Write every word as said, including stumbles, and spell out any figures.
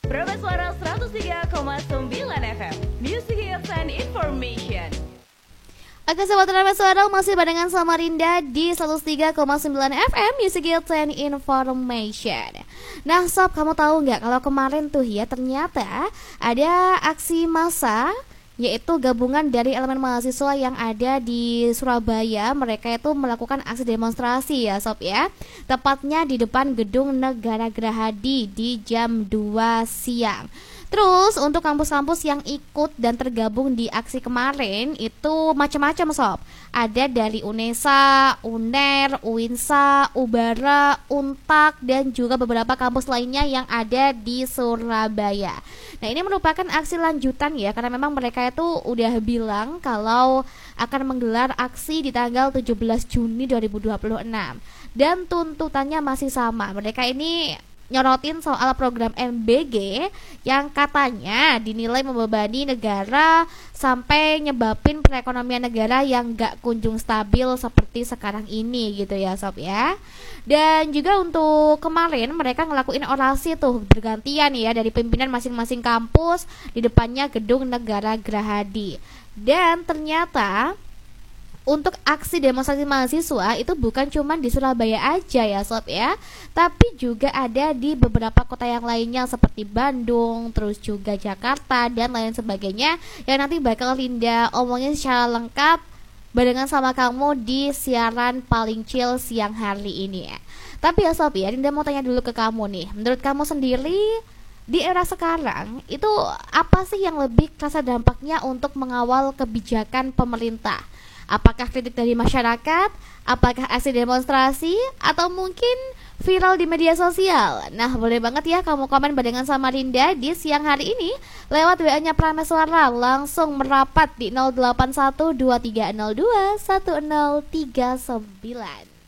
Suara seratus tiga koma sembilan F M Music Hits and Information. Oke sobat Suara masih barengan sama Rinda di seratus tiga koma sembilan F M Music Hits and Information. Nah sob, kamu tahu nggak kalau kemarin tuh ya ternyata ada aksi massa, yaitu gabungan dari elemen mahasiswa yang ada di Surabaya. Mereka itu melakukan aksi demonstrasi ya sob ya, tepatnya di depan gedung Negara Gerahadi di jam dua siang. Terus untuk kampus-kampus yang ikut dan tergabung di aksi kemarin itu macam-macam sob. Ada dari UNESA, UNER, UINSA, UBARA, UNTAK, dan juga beberapa kampus lainnya yang ada di Surabaya. Nah ini merupakan aksi lanjutan ya, karena memang mereka itu udah bilang kalau akan menggelar aksi di tanggal tujuh belas Juni dua ribu dua puluh enam. Dan tuntutannya masih sama, mereka ini nyorotin soal program M B G yang katanya dinilai membebani negara sampai nyebabin perekonomian negara yang gak kunjung stabil seperti sekarang ini gitu ya sob ya. Dan juga untuk kemarin mereka ngelakuin orasi tuh bergantian ya dari pimpinan masing-masing kampus di depannya gedung Negara Gerahadi. Dan ternyata untuk aksi demonstrasi mahasiswa itu bukan cuma di Surabaya aja ya sob ya, tapi juga ada di beberapa kota yang lainnya seperti Bandung, terus juga Jakarta dan lain sebagainya, yang nanti bakal Linda omongin secara lengkap barengan sama kamu di siaran paling chill siang hari ini ya. Tapi ya sob ya, Linda mau tanya dulu ke kamu nih, menurut kamu sendiri di era sekarang itu apa sih yang lebih terasa dampaknya untuk mengawal kebijakan pemerintah? Apakah kritik dari masyarakat, apakah aksi demonstrasi, atau mungkin viral di media sosial? Nah boleh banget ya kamu komen barengan sama Rinda di siang hari ini lewat W A-nya Prameswara, langsung merapat di nol delapan satu dua tiga nol dua satu nol tiga sembilan.